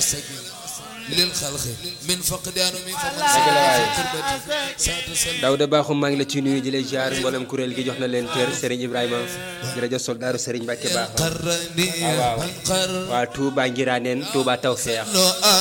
Daouda Bakhoum maa ngi la ci nuyu di lay ziar mboolem kuréel gi jox na leen kër Serigne Ibrahima jërëjëf soldaaru Serigne Mbacke Bakhoum waaw Touba Ngiraneen Touba Tawfeex